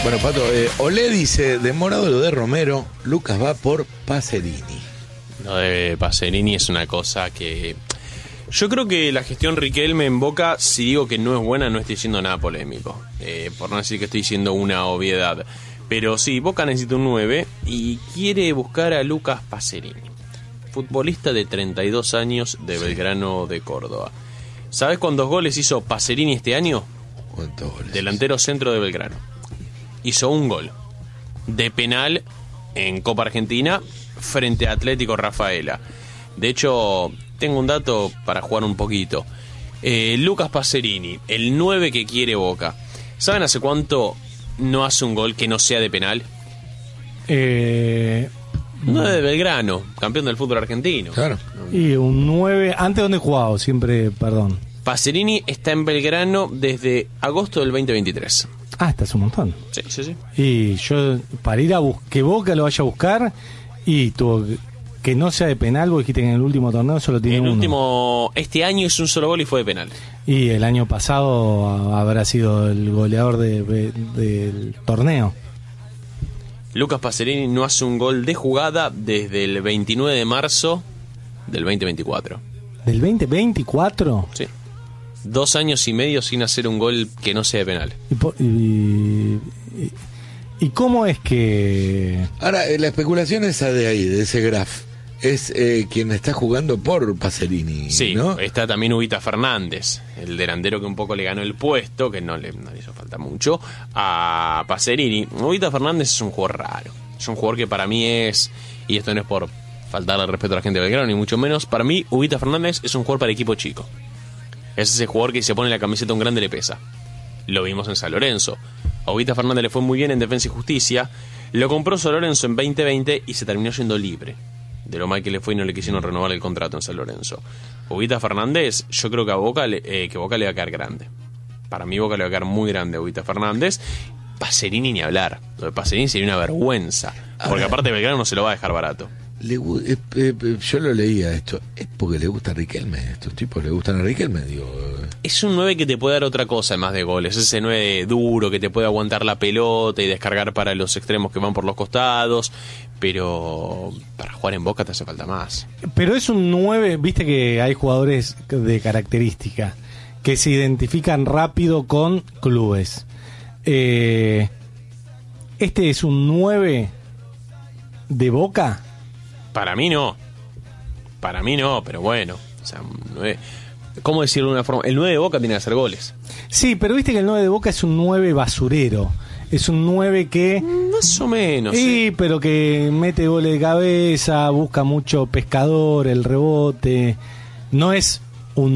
Bueno, Pato, Olé dice, de Morado lo de Romero, Lucas va por Pacerini. Lo de Pacerini es una cosa que... Yo creo que la gestión Riquelme en Boca, si digo que no es buena, no estoy diciendo nada polémico. Por no decir que estoy diciendo una obviedad. Pero sí, Boca necesita un 9 y quiere buscar a Lucas Pacerini, futbolista de 32 años de Belgrano de Córdoba. ¿Sabes cuántos goles hizo Pacerini este año? ¿Cuántos goles? Delantero centro de Belgrano. Hizo un gol de penal en Copa Argentina frente a Atlético Rafaela. De hecho, tengo un dato para jugar un poquito. Lucas Pacerini, el 9 que quiere Boca. ¿Saben hace cuánto no hace un gol que no sea de penal? 9 de Belgrano, campeón del fútbol argentino. Claro. Y un 9, ¿antes dónde jugaba? Siempre, perdón. Pacerini está en Belgrano desde agosto del 2023. Ah, estás un montón. Sí, sí, sí. Y yo, para ir a que Boca lo vaya a buscar, y tuvo que no sea de penal, vos dijiste que en el último torneo solo tiene El uno. último, este año es un solo gol y fue de penal. Y el año pasado habrá sido el goleador del torneo. Lucas Pacerini no hace un gol de jugada desde el 29 de marzo del 2024. ¿Del 2024? Sí. 2 años y medio sin hacer un gol que no sea de penal. ¿Y cómo es que...? Ahora, la especulación esa de ahí, de ese graph, es quien está jugando por Pacerini, Sí, ¿no? está también Huguita Fernández, el delantero que un poco le ganó el puesto, que no le hizo falta mucho, a Pacerini. Huguita Fernández es un jugador raro. Es un jugador que para mí es, y esto no es por faltarle respeto a la gente de Belgrano, ni mucho menos, para mí Huguita Fernández es un jugador para equipo chico. Es ese jugador que si se pone la camiseta a un grande le pesa. Lo vimos en San Lorenzo. A Huguita Fernández le fue muy bien en Defensa y Justicia. Lo compró San Lorenzo en 2020 y se terminó yendo libre. De lo mal que le fue y no le quisieron renovar el contrato en San Lorenzo. Huguita Fernández, yo creo que a Boca le va a quedar grande. Para mí Boca le va a quedar muy grande a Huguita Fernández. Pacerini ni hablar. Lo de Pacerini sería una vergüenza. Porque aparte Belgrano no se lo va a dejar barato. Yo lo leía esto, es porque le gusta a Riquelme, estos tipos le gustan a Riquelme, digo. Es un 9 que te puede dar otra cosa además de goles. Es ese 9 duro que te puede aguantar la pelota y descargar para los extremos que van por los costados. Pero para jugar en Boca te hace falta más. Pero es un 9, viste que hay jugadores de característica que se identifican rápido con clubes. ¿Este es un 9 de Boca? Para mí no, pero bueno. O sea, un 9, ¿cómo decirlo de una forma? El 9 de Boca tiene que hacer goles. Sí, pero viste que el 9 de Boca es un 9 basurero. Es un 9 que... Más o menos. Sí, pero que mete goles de cabeza, busca mucho pescador, el rebote. No es